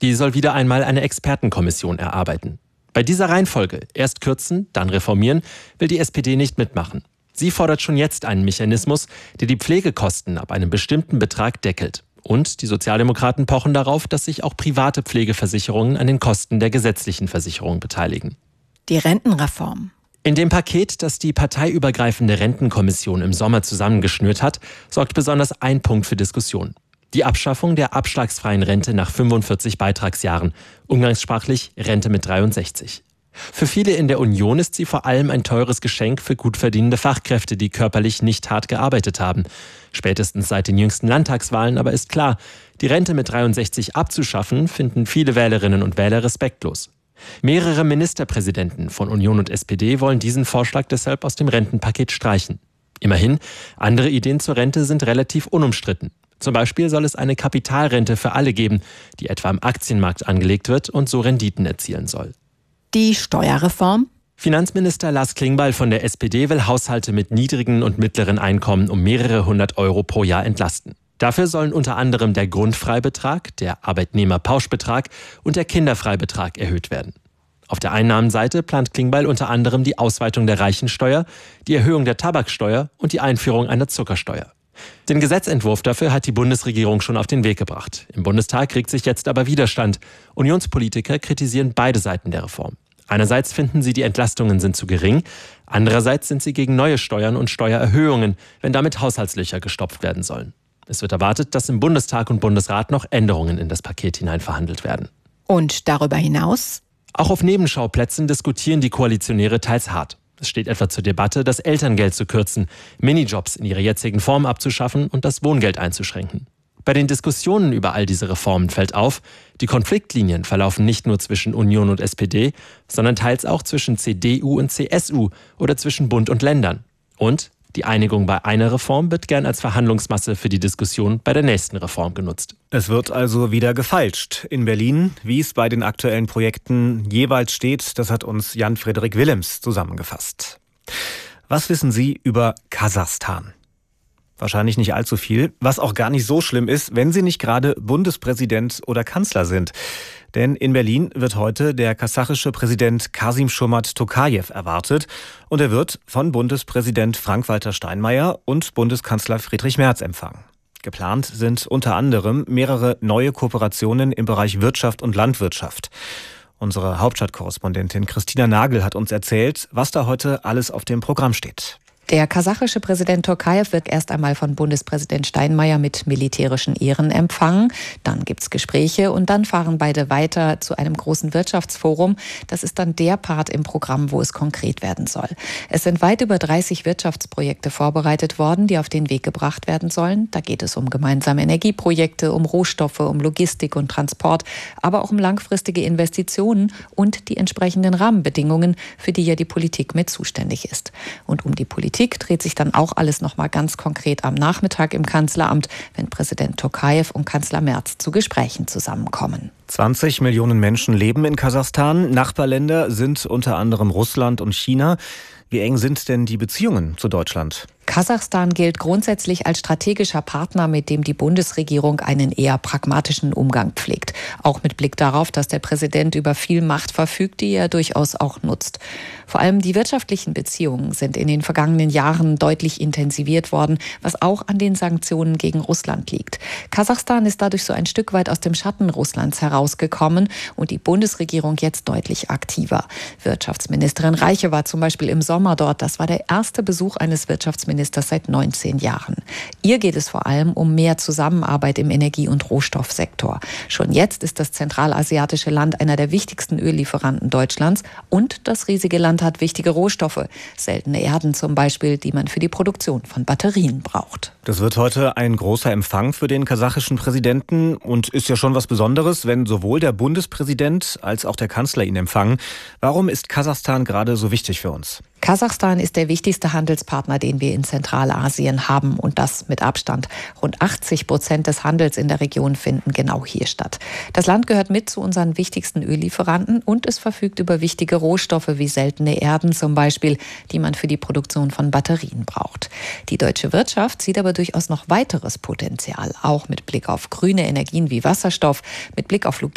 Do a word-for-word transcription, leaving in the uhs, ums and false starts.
Die soll wieder einmal eine Expertenkommission erarbeiten. Bei dieser Reihenfolge, erst kürzen, dann reformieren, will die S P D nicht mitmachen. Sie fordert schon jetzt einen Mechanismus, der die Pflegekosten ab einem bestimmten Betrag deckelt. Und die Sozialdemokraten pochen darauf, dass sich auch private Pflegeversicherungen an den Kosten der gesetzlichen Versicherung beteiligen. Die Rentenreform. In dem Paket, das die parteiübergreifende Rentenkommission im Sommer zusammengeschnürt hat, sorgt besonders ein Punkt für Diskussion. Die Abschaffung der abschlagsfreien Rente nach fünfundvierzig Beitragsjahren, umgangssprachlich Rente mit dreiundsechzig. Für viele in der Union ist sie vor allem ein teures Geschenk für gut verdienende Fachkräfte, die körperlich nicht hart gearbeitet haben. Spätestens seit den jüngsten Landtagswahlen aber ist klar, die Rente mit dreiundsechzig abzuschaffen, finden viele Wählerinnen und Wähler respektlos. Mehrere Ministerpräsidenten von Union und S P D wollen diesen Vorschlag deshalb aus dem Rentenpaket streichen. Immerhin, andere Ideen zur Rente sind relativ unumstritten. Zum Beispiel soll es eine Kapitalrente für alle geben, die etwa am Aktienmarkt angelegt wird und so Renditen erzielen soll. Die Steuerreform? Finanzminister Lars Klingbeil von der S P D will Haushalte mit niedrigen und mittleren Einkommen um mehrere hundert Euro pro Jahr entlasten. Dafür sollen unter anderem der Grundfreibetrag, der Arbeitnehmerpauschbetrag und der Kinderfreibetrag erhöht werden. Auf der Einnahmenseite plant Klingbeil unter anderem die Ausweitung der Reichensteuer, die Erhöhung der Tabaksteuer und die Einführung einer Zuckersteuer. Den Gesetzentwurf dafür hat die Bundesregierung schon auf den Weg gebracht. Im Bundestag regt sich jetzt aber Widerstand. Unionspolitiker kritisieren beide Seiten der Reform. Einerseits finden sie, die Entlastungen sind zu gering. Andererseits sind sie gegen neue Steuern und Steuererhöhungen, wenn damit Haushaltslöcher gestopft werden sollen. Es wird erwartet, dass im Bundestag und Bundesrat noch Änderungen in das Paket hinein verhandelt werden. Und darüber hinaus? Auch auf Nebenschauplätzen diskutieren die Koalitionäre teils hart. Es steht etwa zur Debatte, das Elterngeld zu kürzen, Minijobs in ihrer jetzigen Form abzuschaffen und das Wohngeld einzuschränken. Bei den Diskussionen über all diese Reformen fällt auf, die Konfliktlinien verlaufen nicht nur zwischen Union und S P D, sondern teils auch zwischen C D U und C S U oder zwischen Bund und Ländern. Und die Einigung bei einer Reform wird gern als Verhandlungsmasse für die Diskussion bei der nächsten Reform genutzt. Es wird also wieder gefeilscht in Berlin, wie es bei den aktuellen Projekten jeweils steht. Das hat uns Jan-Frederik Willems zusammengefasst. Was wissen Sie über Kasachstan? Wahrscheinlich nicht allzu viel, was auch gar nicht so schlimm ist, wenn Sie nicht gerade Bundespräsident oder Kanzler sind. Denn in Berlin wird heute der kasachische Präsident Kasim-Jomart Tokajew erwartet und er wird von Bundespräsident Frank-Walter Steinmeier und Bundeskanzler Friedrich Merz empfangen. Geplant sind unter anderem mehrere neue Kooperationen im Bereich Wirtschaft und Landwirtschaft. Unsere Hauptstadtkorrespondentin Christina Nagel hat uns erzählt, was da heute alles auf dem Programm steht. Der kasachische Präsident Tokajew wird erst einmal von Bundespräsident Steinmeier mit militärischen Ehren empfangen. Dann gibt's Gespräche und dann fahren beide weiter zu einem großen Wirtschaftsforum. Das ist dann der Part im Programm, wo es konkret werden soll. Es sind weit über dreißig Wirtschaftsprojekte vorbereitet worden, die auf den Weg gebracht werden sollen. Da geht es um gemeinsame Energieprojekte, um Rohstoffe, um Logistik und Transport, aber auch um langfristige Investitionen und die entsprechenden Rahmenbedingungen, für die ja die Politik mit zuständig ist. Und um die Politik dreht sich dann auch alles noch mal ganz konkret am Nachmittag im Kanzleramt, wenn Präsident Tokajew und Kanzler Merz zu Gesprächen zusammenkommen. zwanzig Millionen Menschen leben in Kasachstan. Nachbarländer sind unter anderem Russland und China. Wie eng sind denn die Beziehungen zu Deutschland? Kasachstan gilt grundsätzlich als strategischer Partner, mit dem die Bundesregierung einen eher pragmatischen Umgang pflegt. Auch mit Blick darauf, dass der Präsident über viel Macht verfügt, die er durchaus auch nutzt. Vor allem die wirtschaftlichen Beziehungen sind in den vergangenen Jahren deutlich intensiviert worden, was auch an den Sanktionen gegen Russland liegt. Kasachstan ist dadurch so ein Stück weit aus dem Schatten Russlands herausgekommen und die Bundesregierung jetzt deutlich aktiver. Wirtschaftsministerin Reiche war zum Beispiel im Sommer dort. Das war der erste Besuch eines Wirtschaftsministers seit neunzehn Jahren. Ihr geht es vor allem um mehr Zusammenarbeit im Energie- und Rohstoffsektor. Schon jetzt ist das zentralasiatische Land einer der wichtigsten Öllieferanten Deutschlands und das riesige Land hat wichtige Rohstoffe, seltene Erden zum Beispiel, die man für die Produktion von Batterien braucht. Das wird heute ein großer Empfang für den kasachischen Präsidenten und ist ja schon was Besonderes, wenn sowohl der Bundespräsident als auch der Kanzler ihn empfangen. Warum ist Kasachstan gerade so wichtig für uns? Kasachstan ist der wichtigste Handelspartner, den wir in Zentralasien haben und das mit Abstand. Rund achtzig Prozent des Handels in der Region finden genau hier statt. Das Land gehört mit zu unseren wichtigsten Öllieferanten und es verfügt über wichtige Rohstoffe wie seltene Erden zum Beispiel, die man für die Produktion von Batterien braucht. Die deutsche Wirtschaft sieht aber durchaus noch weiteres Potenzial, auch mit Blick auf grüne Energien wie Wasserstoff, mit Blick auf